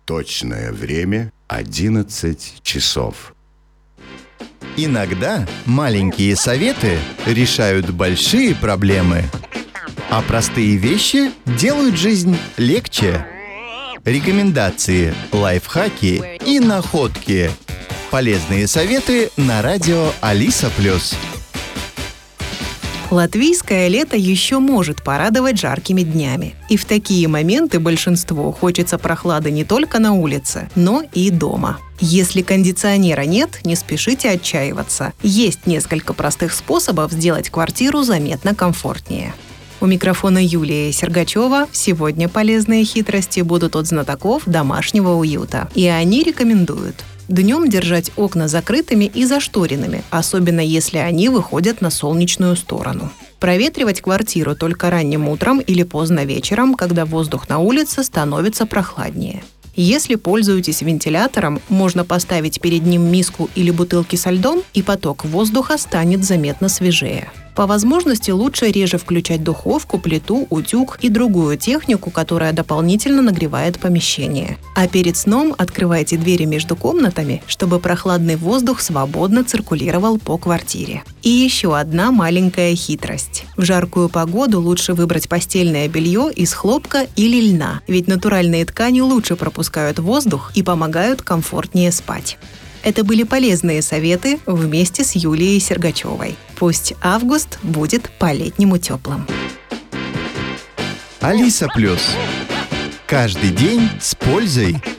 Точное время 11 часов. Иногда маленькие советы решают большие проблемы, а простые вещи делают жизнь легче. Рекомендации, лайфхаки и находки. Полезные советы на радио Алиса+. Латвийское лето еще может порадовать жаркими днями. И в такие моменты большинству хочется прохлады не только на улице, но и дома. Если кондиционера нет, не спешите отчаиваться. Есть несколько простых способов сделать квартиру заметно комфортнее. У микрофона Юлия Сергачева. Сегодня полезные хитрости будут от знатоков домашнего уюта. И они рекомендуют: днем держать окна закрытыми и зашторенными, особенно если они выходят на солнечную сторону. Проветривать квартиру только ранним утром или поздно вечером, когда воздух на улице становится прохладнее. Если пользуетесь вентилятором, можно поставить перед ним миску или бутылки со льдом, и поток воздуха станет заметно свежее. По возможности лучше реже включать духовку, плиту, утюг и другую технику, которая дополнительно нагревает помещение. А перед сном открывайте двери между комнатами, чтобы прохладный воздух свободно циркулировал по квартире. И еще одна маленькая хитрость. В жаркую погоду лучше выбрать постельное белье из хлопка или льна, ведь натуральные ткани лучше пропускают воздух и помогают комфортнее спать. Это были полезные советы вместе с Юлией Сергачевой. Пусть август будет по-летнему теплым. Алиса+. Каждый день с пользой.